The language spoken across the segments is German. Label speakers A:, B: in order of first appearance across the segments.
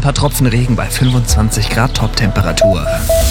A: paar Tropfen Regen bei 25 Grad Top-Temperatur.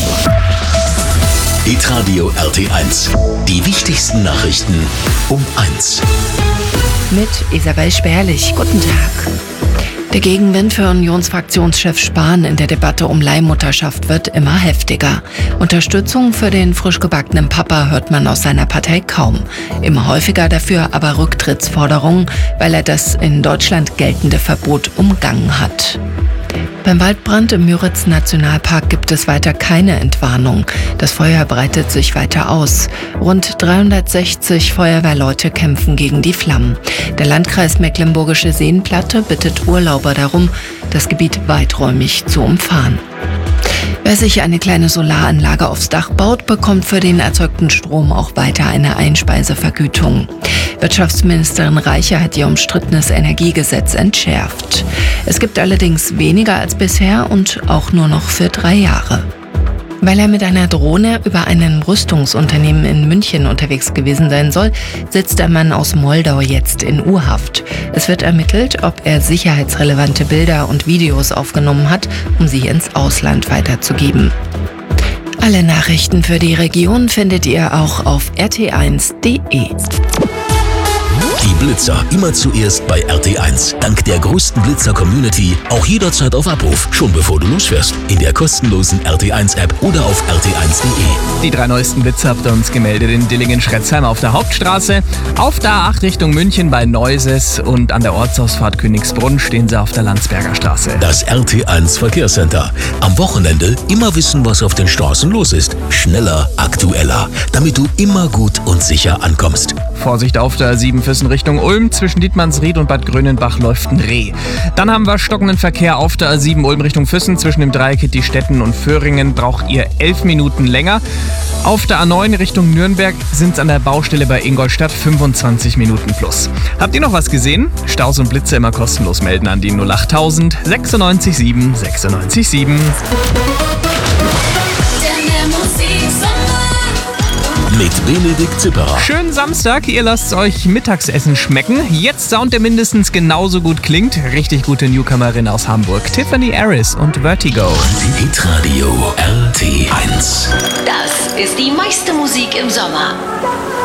B: Hitradio RT1. Die wichtigsten Nachrichten um 1.
C: Mit Isabel Sperlich. Guten Tag. Der Gegenwind für Unionsfraktionschef Spahn in der Debatte um Leihmutterschaft wird immer heftiger. Unterstützung für den frisch gebackenen Papa hört man aus seiner Partei kaum. Immer häufiger dafür aber Rücktrittsforderungen, weil er das in Deutschland geltende Verbot umgangen hat. Beim Waldbrand im Müritz-Nationalpark gibt es weiter keine Entwarnung. Das Feuer breitet sich weiter aus. Rund 360 Feuerwehrleute kämpfen gegen die Flammen. Der Landkreis Mecklenburgische Seenplatte bittet Urlauber darum, das Gebiet weiträumig zu umfahren. Wer sich eine kleine Solaranlage aufs Dach baut, bekommt für den erzeugten Strom auch weiter eine Einspeisevergütung. Wirtschaftsministerin Reiche hat ihr umstrittenes Energiegesetz entschärft. Es gibt allerdings weniger als bisher und auch nur noch für 3 Jahre. Weil er mit einer Drohne über einem Rüstungsunternehmen in München unterwegs gewesen sein soll, sitzt der Mann aus Moldau jetzt in U-Haft. Es wird ermittelt, ob er sicherheitsrelevante Bilder und Videos aufgenommen hat, um sie ins Ausland weiterzugeben. Alle Nachrichten für die Region findet ihr auch auf rt1.de.
B: Die Blitzer immer zuerst bei RT1. Dank der größten Blitzer-Community auch jederzeit auf Abruf, schon bevor du losfährst. In der kostenlosen RT1-App oder auf rt1.de.
A: Die 3 neuesten Blitze habt ihr uns gemeldet in Dillingen-Schretzheim auf der Hauptstraße, auf der A8 Richtung München bei Neuses und an der Ortsausfahrt Königsbrunn stehen sie auf der Landsberger Straße.
B: Das RT1 Verkehrscenter. Am Wochenende immer wissen, was auf den Straßen los ist. Schneller, aktueller, damit du immer gut und sicher ankommst.
A: Vorsicht auf der A7 Füssen Richtung Ulm. Zwischen Dietmannsried und Bad Grönenbach läuft ein Reh. Dann haben wir stockenden Verkehr auf der A7 Ulm Richtung Füssen. Zwischen dem Dreieck Diestetten und Föhringen braucht ihr 11 Minuten länger. Auf der A9 Richtung Nürnberg sind es an der Baustelle bei Ingolstadt 25 Minuten plus. Habt ihr noch was gesehen? Staus und Blitze immer kostenlos melden an die 08000 96 7 96 7.
B: Mit Benedikt Zipperer.
A: Schönen Samstag, ihr lasst euch Mittagsessen schmecken. Jetzt Sound, der mindestens genauso gut klingt. Richtig gute Newcomerin aus Hamburg, Tiffany Harris und Vertigo.
B: Hitradio RT1.
D: Das ist die meiste Musik im Sommer.